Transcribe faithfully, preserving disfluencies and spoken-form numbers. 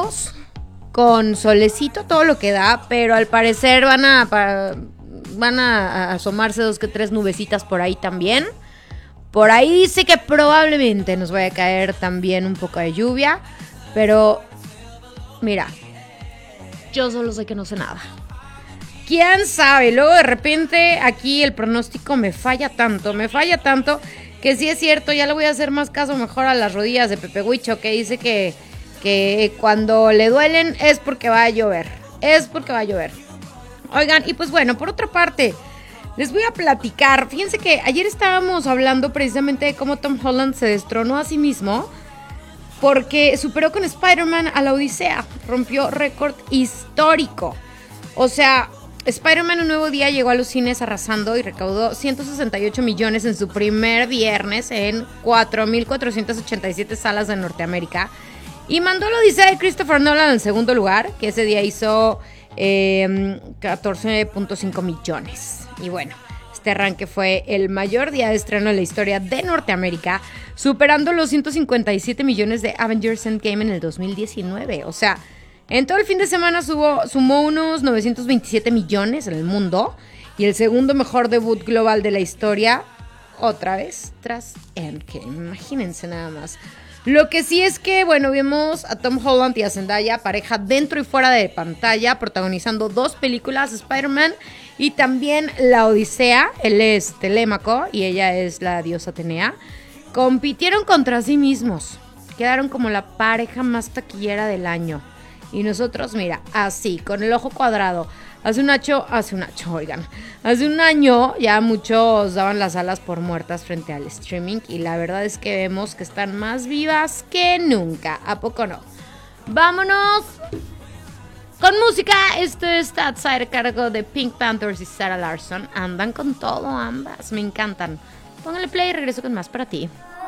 nublados, con solecito, todo lo que da, pero al parecer van a, para, van a asomarse dos que tres nubecitas por ahí también. Por ahí dice que probablemente nos vaya a caer también un poco de lluvia, pero mira, yo solo sé que no sé nada. ¿Quién sabe? Luego de repente aquí el pronóstico me falla tanto, me falla tanto que sí es cierto, ya le voy a hacer más caso mejor a las rodillas de Pepe Huicho, que dice que, que cuando le duelen es porque va a llover, es porque va a llover. Oigan, y pues bueno, por otra parte, les voy a platicar. Fíjense que ayer estábamos hablando precisamente de cómo Tom Holland se destronó a sí mismo porque superó con Spider-Man a la Odisea, rompió récord histórico. O sea, Spider-Man Un Nuevo Día llegó a los cines arrasando y recaudó ciento sesenta y ocho millones en su primer viernes en cuatro mil cuatrocientas ochenta y siete salas de Norteamérica y mandó la Odisea de Christopher Nolan en segundo lugar, que ese día hizo eh, catorce punto cinco millones. Y bueno, este arranque fue el mayor día de estreno en la historia de Norteamérica, superando los ciento cincuenta y siete millones de Avengers Endgame en el dos mil diecinueve. O sea, en todo el fin de semana subo, sumó unos novecientos veintisiete millones en el mundo y el segundo mejor debut global de la historia, otra vez tras Endgame. Imagínense nada más. Lo que sí es que, bueno, vimos a Tom Holland y a Zendaya, pareja dentro y fuera de pantalla, protagonizando dos películas, Spider-Man y también La Odisea. Él es Telémaco y ella es la diosa Atenea. Compitieron contra sí mismos, quedaron como la pareja más taquillera del año. Y nosotros, mira, así, con el ojo cuadrado. Hace un año, hace un año, oigan, hace un año ya muchos daban las alas por muertas frente al streaming y la verdad es que vemos que están más vivas que nunca, ¿a poco no? Vámonos con música. Esto es Outside a cargo de Pink Panthers y Sarah Larsson. Andan con todo ambas, me encantan. Póngale play y regreso con más para ti.